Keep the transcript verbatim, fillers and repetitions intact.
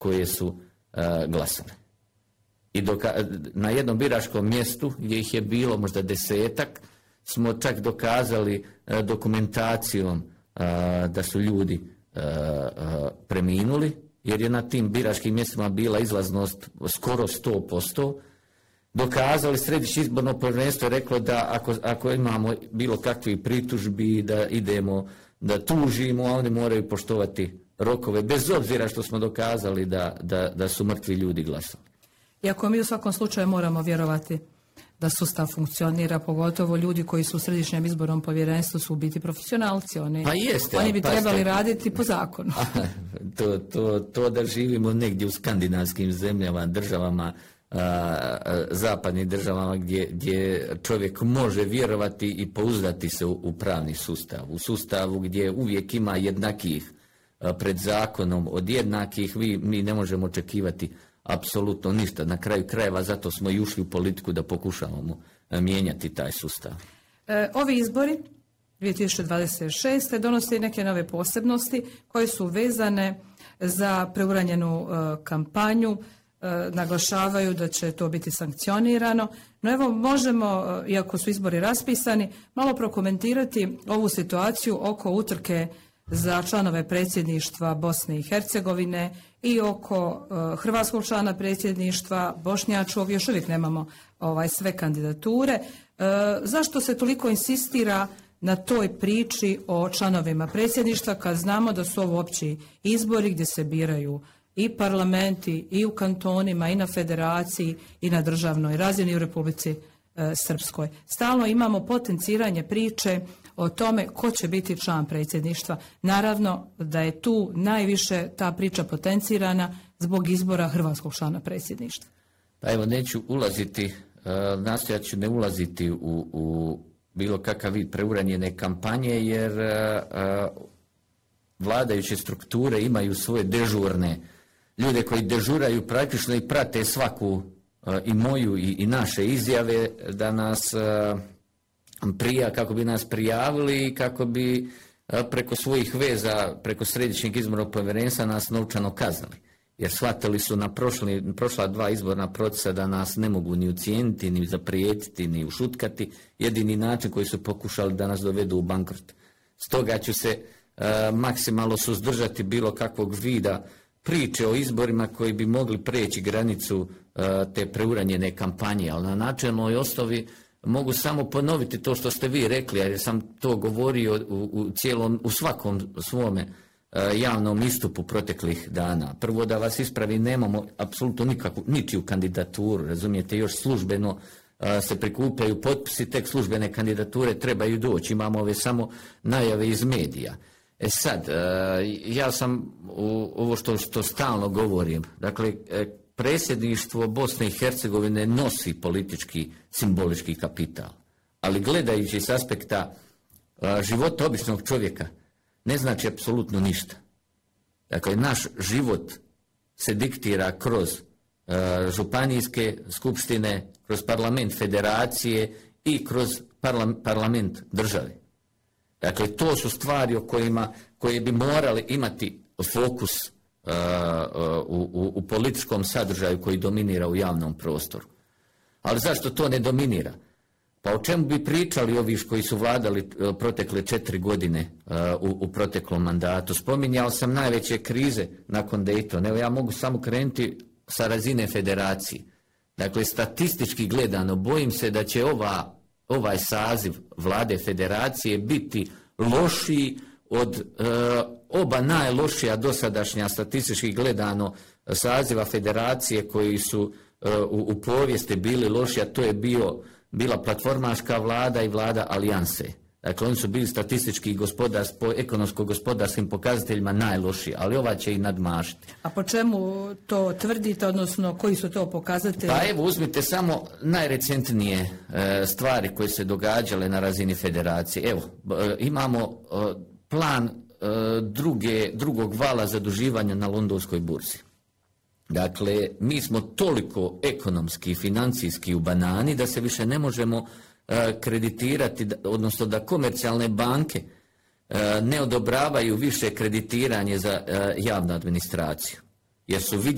koje su uh, glasale. I doka- na jednom biračkom mjestu, gdje ih je bilo možda desetak, smo čak dokazali uh, dokumentacijom uh, da su ljudi uh, uh, preminuli, jer je na tim biračkim mjestima bila izlaznost skoro sto posto. Dokazali, Središnje izborno povjerenstvo je reklo da ako, ako imamo bilo kakvih pritužbi, da idemo, da tužimo, a oni moraju poštovati rokove, bez obzira što smo dokazali da, da, da su mrtvi ljudi glasali. Iako mi u svakom slučaju moramo vjerovati da sustav funkcionira, pogotovo ljudi koji su u Središnjem izbornom povjerenstvu su u biti profesionalci. Oni, pa jeste, oni bi pa trebali ste, raditi po zakonu. to, to, to da živimo negdje u skandinavskim zemljama, državama, a, a, zapadnim državama gdje, gdje čovjek može vjerovati i pouzdati se u, u pravni sustav. U sustavu gdje uvijek ima jednakih a, pred zakonom, od jednakih vi, mi ne možemo očekivati apsolutno ništa. Na kraju krajeva zato smo i ušli u politiku da pokušavamo mijenjati taj sustav. E, ovi izbori dvije tisuće dvadeset šeste donose neke nove posebnosti koje su vezane za preuranjenu e, kampanju. E, naglašavaju da će to biti sankcionirano. No evo možemo, iako su izbori raspisani, malo prokomentirati ovu situaciju oko utrke za članove predsjedništva Bosne i Hercegovine i oko uh, hrvatskog člana predsjedništva, bošnjačkog, još uvijek nemamo ovaj, sve kandidature. Uh, zašto se toliko insistira na toj priči o članovima predsjedništva kad znamo da su ovo opći izbori gdje se biraju i parlamenti i u kantonima i na federaciji i na državnoj razini u Republici uh, Srpskoj. Stalno imamo potenciranje priče o tome ko će biti član predsjedništva. Naravno da je tu najviše ta priča potencirana zbog izbora hrvatskog člana predsjedništva. Pa evo, neću ulaziti, uh, nastojat ću ne ulaziti u, u bilo kakav vid preuranjene kampanje, jer uh, vladajuće strukture imaju svoje dežurne ljude koji dežuraju praktično i prate svaku uh, i moju i, i naše izjave da nas uh, prija, kako bi nas prijavili i kako bi preko svojih veza, preko Središnjeg izbornog povjerenstva nas novčano kaznili. Jer shvatili su na prošli, prošla dva izborna procesa da nas ne mogu ni ucijeniti, ni zaprijetiti, ni ušutkati. Jedini način koji su pokušali da nas dovedu u bankrot. Stoga ću se uh, maksimalno suzdržati bilo kakvog vida priče o izborima koji bi mogli preći granicu uh, te preuranjene kampanje, ali na načelnoj osnovi mogu samo ponoviti to što ste vi rekli, jer sam to govorio u, u, cijelom, u svakom svome uh, javnom istupu proteklih dana. Prvo da vas ispravi, nemamo apsolutno nikakvu, ničiju kandidaturu, razumijete, još službeno uh, se prikupljaju potpisi, tek službene kandidature trebaju doći, imamo ove samo najave iz medija. E sad, uh, ja sam u, ovo što, što stalno govorim, dakle, uh, predsjedništvo Bosne i Hercegovine nosi politički, simbolički kapital. Ali gledajući s aspekta a, života običnog čovjeka, ne znači apsolutno ništa. Dakle, naš život se diktira kroz a, županijske skupštine, kroz parlament federacije i kroz parla, parlament države. Dakle, to su stvari o kojima, koje bi morali imati fokus Uh, u, u, u političkom sadržaju koji dominira u javnom prostoru. Ali zašto to ne dominira? Pa o čemu bi pričali ovi koji su vladali uh, protekle četiri godine uh, u, u proteklom mandatu? Spominjao sam najveće krize nakon Daytona. Evo, ja mogu samo krenuti sa razine federacije. Dakle, statistički gledano, bojim se da će ova, ovaj saziv vlade federacije biti lošiji od uh, oba najlošija dosadašnja statistički gledano saziva federacije koji su uh, u, u povijesti bili loši, a to je bio, bila platformaška vlada i vlada alijanse. Dakle, oni su bili statistički i gospodarski, po ekonomsko-gospodarskim pokazateljima najlošiji, ali ova će i nadmašiti. A po čemu to tvrdite, odnosno koji su to pokazatelji? Pa evo, uzmite samo najrecentnije uh, stvari koje se događale na razini federacije. Evo, uh, imamo uh, plan Druge, drugog vala zaduživanja na londonskoj burzi. Dakle, mi smo toliko ekonomski i financijski u banani da se više ne možemo uh, kreditirati, odnosno da komercijalne banke uh, ne odobravaju više kreditiranje za uh, javnu administraciju. Jer su vidjeli